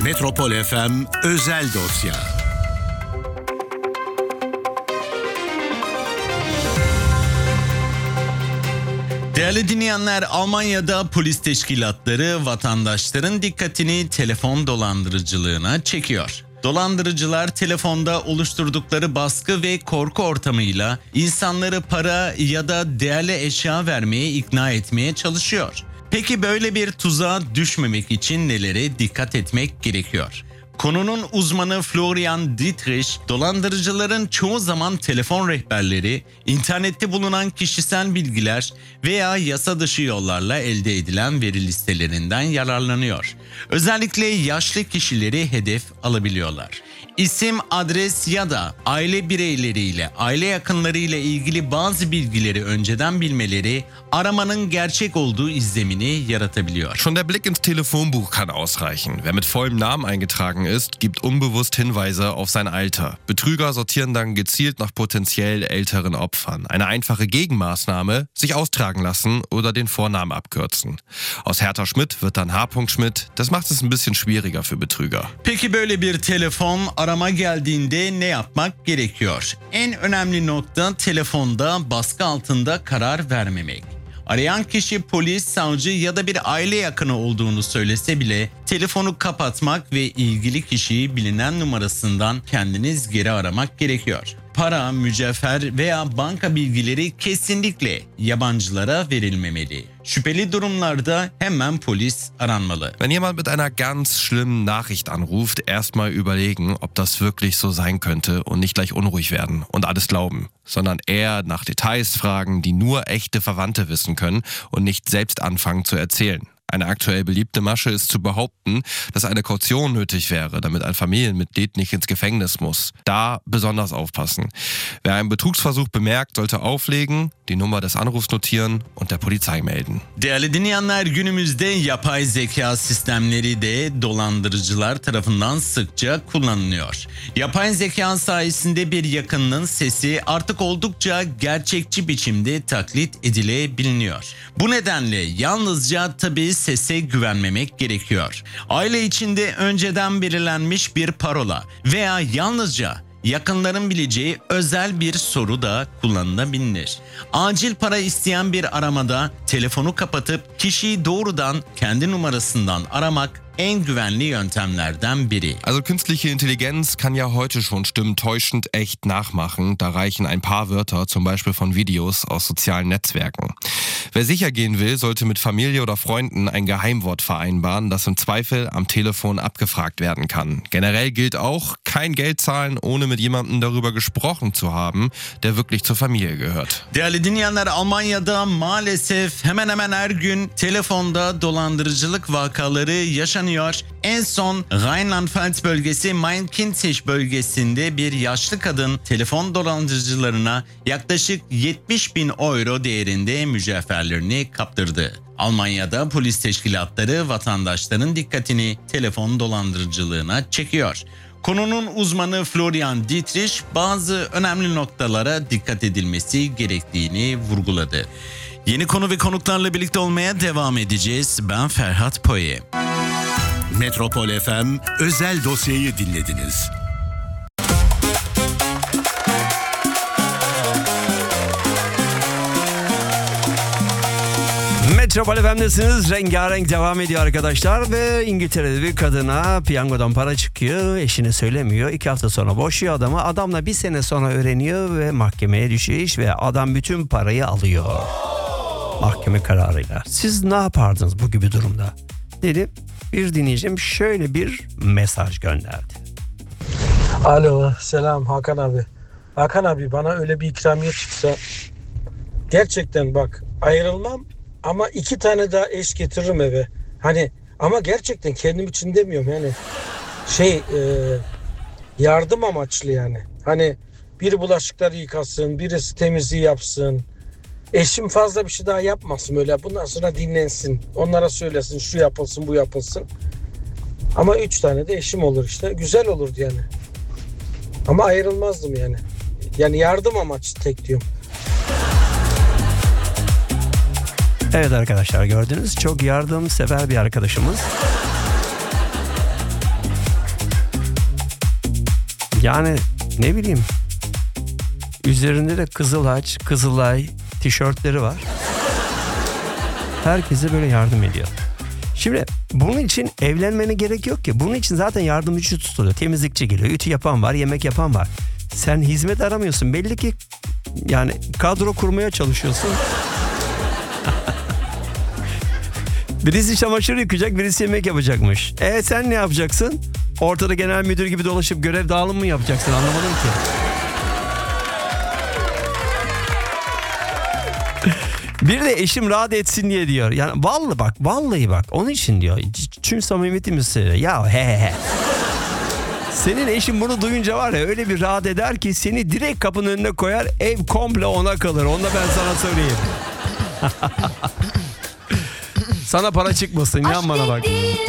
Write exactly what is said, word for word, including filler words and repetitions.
Metropol F M Özel Dosya. Değerli dinleyenler, Almanya'da polis teşkilatları vatandaşların dikkatini telefon dolandırıcılığına çekiyor. Dolandırıcılar telefonda oluşturdukları baskı ve korku ortamıyla insanları para ya da değerli eşya vermeye ikna etmeye çalışıyor. Peki böyle bir tuzağa düşmemek için nelere dikkat etmek gerekiyor? Konunun uzmanı Florian Dietrich, dolandırıcıların çoğu zaman telefon rehberleri, internette bulunan kişisel bilgiler veya yasa dışı yollarla elde edilen veri listelerinden yararlanıyor. Özellikle yaşlı kişileri hedef alabiliyorlar. İsim, adres ya da aile bireyleriyle, aile yakınlarıyla ilgili bazı bilgileri önceden bilmeleri aramanın gerçek olduğu izlenimini yaratabiliyor. Schon der Blick ins Telefonbuch kann ausreichen. Wer mit vollem Namen eingetragen ist, gibt unbewusst Hinweise auf sein Alter. Betrüger sortieren dann gezielt nach potenziell älteren Opfern. Eine einfache Gegenmaßnahme, sich austragen lassen oder den Vornamen abkürzen. Aus Hertha Schmidt wird dann H. Schmidt. Das macht es ein bisschen schwieriger für Betrüger. Peki böyle bir telefon arama geldiğinde ne yapmak gerekiyor? En önemli nokta telefonda baskı altında karar vermemek. Arayan kişi polis, savcı ya da bir aile yakını olduğunu söylese bile telefonu kapatmak ve ilgili kişiyi bilinen numarasından kendiniz geri aramak gerekiyor. Para, mücevher veya banka bilgileri kesinlikle yabancılara verilmemeli. Şüpheli durumlarda hemen polis aranmalı. Wenn jemand mit einer ganz schlimmen Nachricht anruft, erstmal überlegen, ob das wirklich so sein könnte und nicht gleich unruhig werden und alles glauben, sondern eher nach Details fragen, die nur echte Verwandte wissen können und nicht selbst anfangen zu erzählen. Eine aktuell beliebte Masche ist zu behaupten, dass eine Kaution nötig wäre, damit ein Familienmitglied nicht ins Gefängnis muss. Da besonders aufpassen. Wer einen Betrugsversuch bemerkt, sollte auflegen, die Nummer des Anrufs notieren und der Polizei melden. Değerli dinleyenler, günümüzde yapay zeka sistemleri de dolandırıcılar tarafından sıkça kullanılıyor. Yapay zeka sayesinde bir yakınının sesi artık oldukça gerçekçi biçimde taklit edilebiliyor. Bu nedenle yalnızca tabii sese güvenmemek gerekiyor. Aile içinde önceden belirlenmiş bir parola veya yalnızca yakınların bileceği özel bir soru da kullanılabilir. Acil para isteyen bir aramada telefonu kapatıp kişiyi doğrudan kendi numarasından aramak en güvenli yöntemlerden biri. Also künstliche Intelligenz kann ja heute schon Stimmen täuschend echt nachmachen. Da reichen ein paar Wörter, zum Beispiel von Videos aus sozialen Netzwerken. Wer sicher gehen will, sollte mit Familie oder Freunden ein Geheimwort vereinbaren, das im Zweifel am Telefon abgefragt werden kann. Generell gilt auch, kein Geld zahlen, ohne mit jemandem darüber gesprochen zu haben, der wirklich zur Familie gehört. Değerli dinleyenler, Almanya'da maalesef hemen hemen her gün telefonda dolandırıcılık vakaları yaşanıyor. En son Rheinland-Pfalz bölgesi Main-Kinzig bölgesinde bir yaşlı kadın telefon dolandırıcılarına yaklaşık yetmiş bin euro değerinde mücevherlerini kaptırdı. Almanya'da polis teşkilatları vatandaşların dikkatini telefon dolandırıcılığına çekiyor. Konunun uzmanı Florian Dietrich bazı önemli noktalara dikkat edilmesi gerektiğini vurguladı. Yeni konu ve konuklarla birlikte olmaya devam edeceğiz. Ben Ferhat Poye. Metropol F M Özel Dosya'yı dinlediniz. Metropol F M'desiniz. Rengarenk devam ediyor arkadaşlar ve İngiltere'de bir kadına piyangodan para çıkıyor, eşine söylemiyor. İki hafta sonra boşuyor adamı. Adamla bir sene sonra öğreniyor ve mahkemeye düşüyor iş ve adam bütün parayı alıyor. Mahkeme kararıyla. Siz ne yapardınız bu gibi durumda? Dedi. Bir dinleyicim şöyle bir mesaj gönderdi. Alo, selam Hakan abi. Hakan abi, bana öyle bir ikramiye çıksa gerçekten bak ayrılmam ama iki tane daha eş getiririm eve. Hani ama gerçekten kendim için demiyorum yani şey e, yardım amaçlı yani. Hani biri bulaşıkları yıkasın, birisi temizliği yapsın. Eşim fazla bir şey daha yapmasın öyle. Bundan sonra dinlensin. Onlara söylesin şu yapılsın bu yapılsın. Ama üç tane de eşim olur işte. Güzel olurdu yani. Ama ayrılmazdım yani. Yani yardım amaçlı tek diyorum. Evet arkadaşlar, gördünüz, çok yardımsever bir arkadaşımız. Yani ne bileyim. Üzerinde de Kızılaç, Kızılay tişörtleri var. Herkese böyle yardım ediyor. Şimdi bunun için evlenmene gerek yok ki. Bunun için zaten yardımcı tutuluyor. Temizlikçi geliyor, ütü yapan var, yemek yapan var. Sen hizmet aramıyorsun. Belli ki yani kadro kurmaya çalışıyorsun. Birisi çamaşır yıkayacak, birisi yemek yapacakmış. E sen ne yapacaksın? Ortada genel müdür gibi dolaşıp görev dağılımı mı yapacaksın? Anlamadım ki. Bir de eşim rahat etsin diye diyor. Yani vallahi bak, vallahi bak. Onun için diyor. Tüm samimiyetimi söylüyor. Ya he he. Senin eşin bunu duyunca var ya öyle bir rahat eder ki seni direkt kapının önüne koyar, ev komple ona kalır. Onu da ben sana söyleyeyim. Sana para çıkmasın, inan bana bak.